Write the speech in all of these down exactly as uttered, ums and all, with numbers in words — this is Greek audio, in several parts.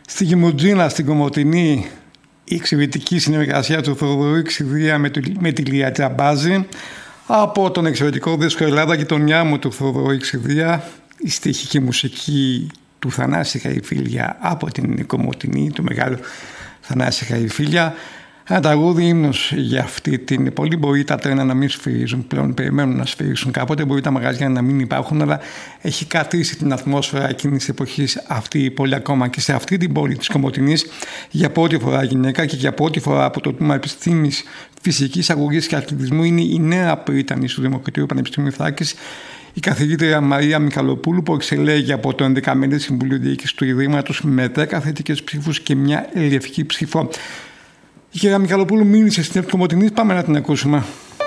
Στη Γημουτζίνα, στην Κομοτηνή, η εξαιρετική συνεργασία του Θοδωρή Ξηδία με, με τη Λία Τζαμπάζη. Από τον εξαιρετικό δίσκο Ελλάδα Γειτονιά μου του Θοδωρή Ξηδία, η στιχική μουσική του Θανάση Χαϊφίλια από την Κομοτηνή, του μεγάλου Θανάση Χαϊφίλια. Ένα τραγούδι ύμνος για αυτή την. Πολλοί μπορεί τα τρένα να μην σφυρίζουν πλέον, περιμένουν να σφυρίσουν κάποτε, μπορεί τα μαγαζιά να μην υπάρχουν, αλλά έχει κρατήσει την ατμόσφαιρα εκείνης της εποχής αυτή η πόλη ακόμα. Και σε αυτή την πόλη της Κομοτηνής, για πρώτη φορά γυναίκα και για πρώτη φορά από το τμήμα Επιστήμης Φυσικής Αγωγής και Αθλητισμού είναι η νέα πρίτανη του Δημοκρατίου Πανεπιστημίου Θράκης, η καθηγήτρια Μαρία Μιχαλοπούλου, που εξελέγει από το ενδέκα μέλη Συμβουλίου Διοίκησης του Ιδρύματος με δέκα θετικές ψήφους και μια λευκή ψήφο. Η κυρία Μιχαλοπούλου μίλησε στην Κομοτηνής, πάμε να την ακούσουμε.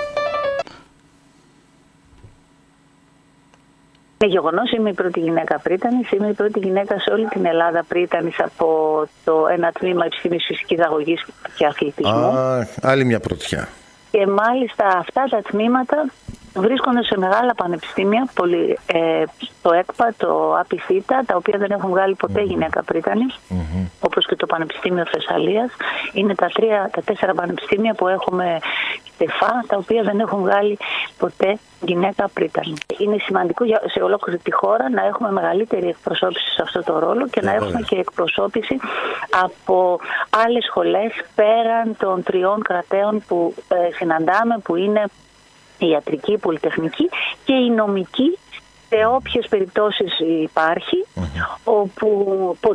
Είναι γεγονός, είμαι η πρώτη γυναίκα πρίτανης, είμαι η πρώτη γυναίκα σε όλη την Ελλάδα πρίτανης από το ένα τμήμα Επιστήμης Φυσικής Αγωγής και Αθλητισμού. Α, άλλη μια πρωτιά. Και μάλιστα αυτά τα τμήματα βρίσκονται σε μεγάλα πανεπιστήμια, πολύ, ε, το ΕΚΠΑ, το ΑΠΙΘΙΤΑ, τα οποία δεν έχουν βγάλει ποτέ mm-hmm. γυναίκα πρίτανη, mm-hmm. όπως και το Πανεπιστήμιο Θεσσαλίας. Είναι τα, τρία, τα τέσσερα πανεπιστήμια που έχουμε ΤΕΦΑ, τα οποία δεν έχουν βγάλει ποτέ γυναίκα πρίτανη. Είναι σημαντικό για, σε ολόκληρη τη χώρα να έχουμε μεγαλύτερη εκπροσώπηση σε αυτό το ρόλο και να yeah, έχουμε yeah. και εκπροσώπηση από άλλες σχολές πέραν των τριών κρατέων που ε, συναντάμε, που είναι η ιατρική, η πολυτεχνική και η νομική, σε όποιες περιπτώσεις υπάρχει, mm-hmm. όπου